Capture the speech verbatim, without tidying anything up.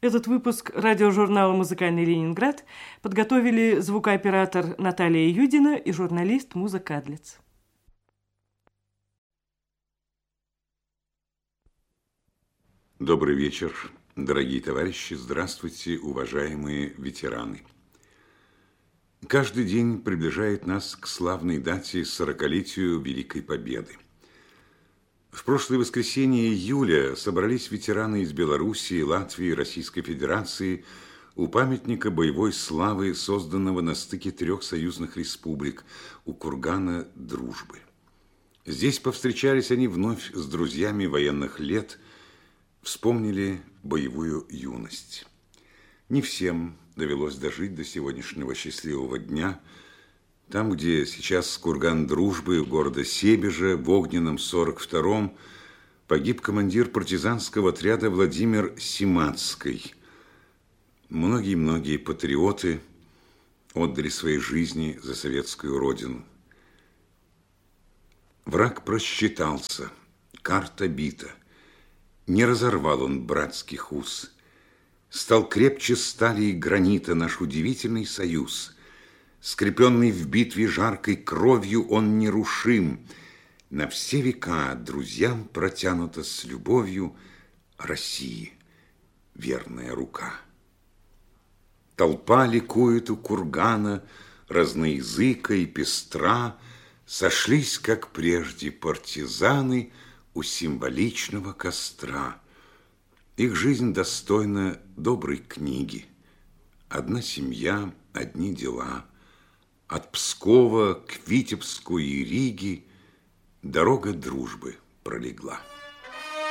Этот выпуск радиожурнала «Музыкальный Ленинград» подготовили звукооператор Наталья Юдина и журналист Муза Кадлиц. Добрый вечер, дорогие товарищи, здравствуйте, уважаемые ветераны. Каждый день приближает нас к славной дате сорокалетию Великой Победы. В прошлое воскресенье июля собрались ветераны из Белоруссии, Латвии, Российской Федерации у памятника боевой славы, созданного на стыке трех союзных республик, у кургана Дружбы. Здесь повстречались они вновь с друзьями военных лет, вспомнили боевую юность. Не всем довелось дожить до сегодняшнего счастливого дня. Там, где сейчас курган Дружбы, города Себежа, в огненном сорок втором, погиб командир партизанского отряда Владимир Семацкий. Многие-многие патриоты отдали свои жизни за советскую родину. Враг просчитался, карта бита. Не разорвал он братских уз. Стал крепче стали и гранита наш удивительный союз. Скрепенный в битве жаркой кровью, он нерушим. На все века друзьям протянута с любовью России верная рука. Толпа ликует у кургана, разноязыка и пестра, сошлись, как прежде, партизаны у символичного костра. Их жизнь достойна доброй книги. Одна семья, одни дела. От Пскова к Витебску и Риге дорога дружбы пролегла.